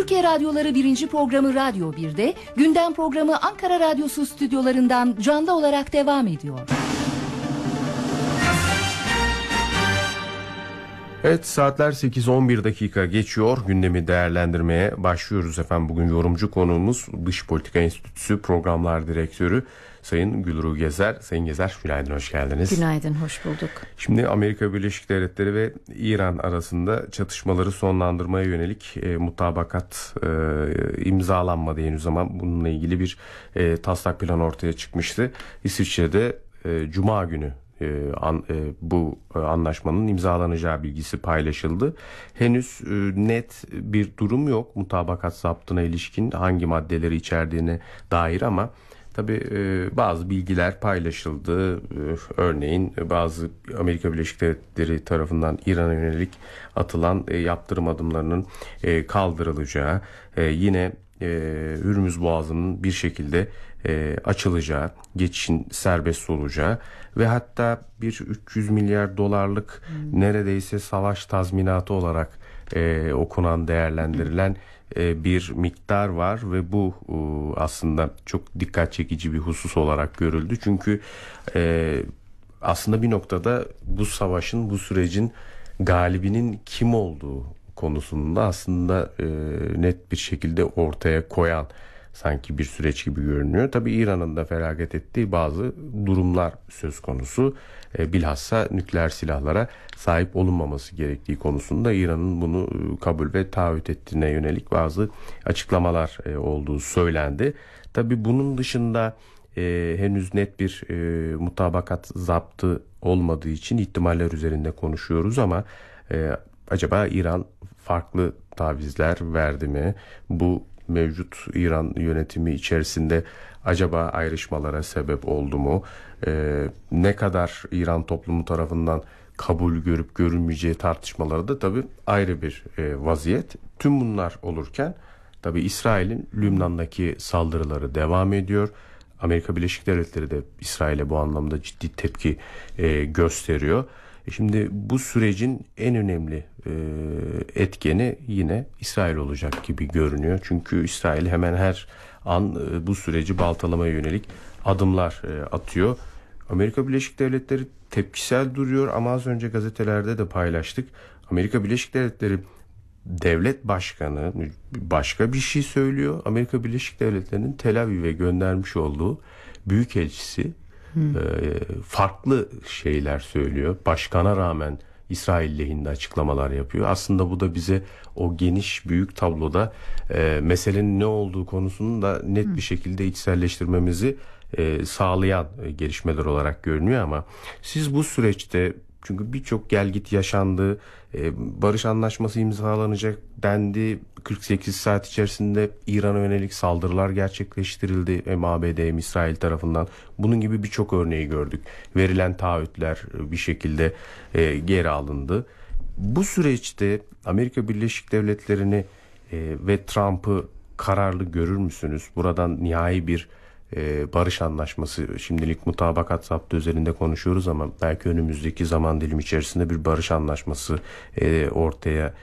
Türkiye Radyoları 1. programı Radyo 1'de, gündem programı Ankara Radyosu stüdyolarından canlı olarak devam ediyor. Evet, saatler 8:11 dakika geçiyor. Gündemi değerlendirmeye başlıyoruz efendim. Bugün yorumcu konuğumuz Dış Politika Enstitüsü Programlar Direktörü Sayın Gülru Gezer. Sayın Gezer, günaydın, hoş geldiniz. Günaydın, hoş bulduk. Şimdi Amerika Birleşik Devletleri ve İran arasında çatışmaları sonlandırmaya yönelik mutabakat imzalanmadı henüz ama bununla ilgili bir taslak plan ortaya çıkmıştı. İsviçre'de Cuma günü bu anlaşmanın imzalanacağı bilgisi paylaşıldı. Henüz net bir durum yok mutabakat zaptına ilişkin, hangi maddeleri içerdiğine dair, ama tabii bazı bilgiler paylaşıldı. Örneğin bazı Amerika Birleşik Devletleri tarafından İran'a yönelik atılan yaptırım adımlarının kaldırılacağı, yine Hürmüz Boğazı'nın bir şekilde açılacağı, geçişin serbest olacağı ve hatta bir 300 milyar dolarlık neredeyse savaş tazminatı olarak okunan, değerlendirilen bir miktar var ve bu aslında çok dikkat çekici bir husus olarak görüldü. Çünkü aslında bir noktada bu savaşın, bu sürecin galibinin kim olduğu konusunda aslında net bir şekilde ortaya koyan sanki bir süreç gibi görünüyor. Tabii İran'ın da feragat ettiği bazı durumlar söz konusu. Bilhassa nükleer silahlara sahip olunmaması gerektiği konusunda İran'ın bunu kabul ve taahhüt ettiğine yönelik bazı açıklamalar olduğu söylendi. Tabii bunun dışında henüz net bir mutabakat zaptı olmadığı için ihtimaller üzerinde konuşuyoruz ama acaba İran farklı tavizler verdi mi? Bu mevcut İran yönetimi içerisinde acaba ayrışmalara sebep oldu mu? Ne kadar İran toplumu tarafından kabul görüp görülmeyeceği tartışmaları da tabii ayrı bir vaziyet. Tüm bunlar olurken tabii İsrail'in Lübnan'daki saldırıları devam ediyor. Amerika Birleşik Devletleri de İsrail'e bu anlamda ciddi tepki gösteriyor. Şimdi bu sürecin en önemli etkeni yine İsrail olacak gibi görünüyor. Çünkü İsrail hemen her an bu süreci baltalamaya yönelik adımlar atıyor. Amerika Birleşik Devletleri tepkisel duruyor ama az önce gazetelerde de paylaştık. Amerika Birleşik Devletleri devlet başkanı başka bir şey söylüyor. Amerika Birleşik Devletleri'nin Tel Aviv'e göndermiş olduğu büyükelçisi farklı şeyler söylüyor. Başkana rağmen İsrail lehinde açıklamalar yapıyor. Aslında bu da bize o geniş büyük tabloda meselenin ne olduğu konusunu da net bir şekilde içselleştirmemizi sağlayan gelişmeler olarak görünüyor. Ama siz bu süreçte, çünkü birçok gelgit yaşandı, barış anlaşması imzalanacak dendi, 48 saat içerisinde İran'a yönelik saldırılar gerçekleştirildi hem ABD hem İsrail tarafından. Bunun gibi birçok örneği gördük. Verilen taahhütler bir şekilde geri alındı. Bu süreçte Amerika Birleşik Devletleri'ni ve Trump'ı kararlı görür müsünüz? Buradan nihai bir barış anlaşması, şimdilik mutabakat zaptı üzerinde konuşuyoruz ama belki önümüzdeki zaman dilimi içerisinde bir barış anlaşması ortaya